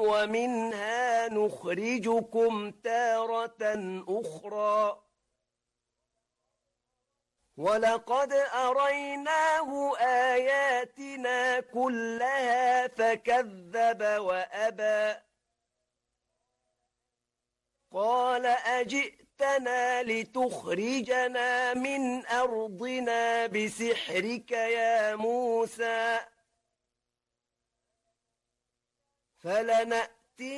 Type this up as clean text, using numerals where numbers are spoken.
ومنها نخرجكم تارة أخرى ولقد أريناه آياتنا كلها فكذب وأبى قال أجئتنا لتخرجنا من أرضنا بسحرك يا موسى فلنأتينك